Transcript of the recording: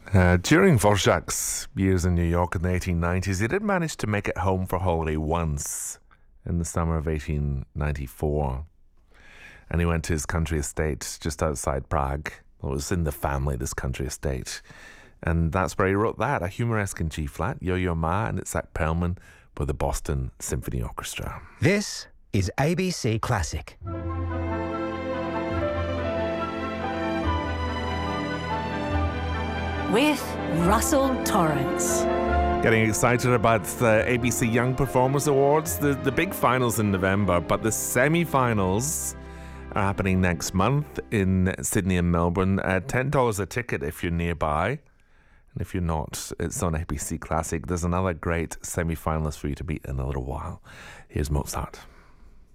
During Dvorak's years in New York in the 1890s, he did manage to make it home for holiday once in the summer of 1894. And he went to his country estate just outside Prague. Well, it was in the family, this country estate. And that's where he wrote that, a humoresque in G-flat, Yo-Yo Ma and Itzhak Perlman with the Boston Symphony Orchestra. This is ABC Classic. With Russell Torrance. Getting excited about the ABC Young Performers Awards, the big finals in November, but the semi-finals are happening next month in Sydney and Melbourne. $10 a ticket if you're nearby. And if you're not, it's on ABC Classic. There's another great semi-finalist for you to meet in a little while. Here's Mozart.